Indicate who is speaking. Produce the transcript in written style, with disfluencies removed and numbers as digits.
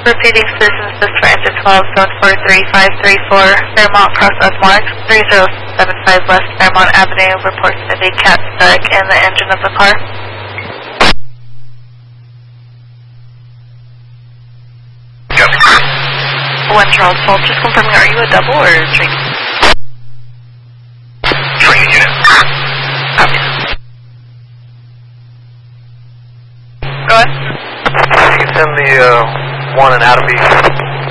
Speaker 1: Repeating citizens just for engine 12, zone 43534, Fairmont cross Mark 3075 West Fairmont Avenue, reports of a cat stuck in the engine of the car.
Speaker 2: Yep.
Speaker 1: 1 Charles Fault, just confirming, are you a double or a string?
Speaker 2: String unit.
Speaker 1: Copy. Go ahead.
Speaker 3: You can send the one and out of